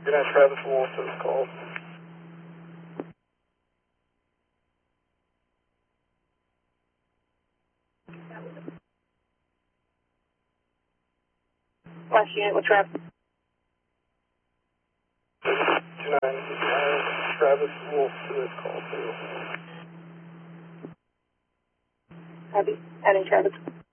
Good night, Travis Wolf is called. Last unit with Travis. 29, Travis Wolf is called too. Copy. Adding Travis.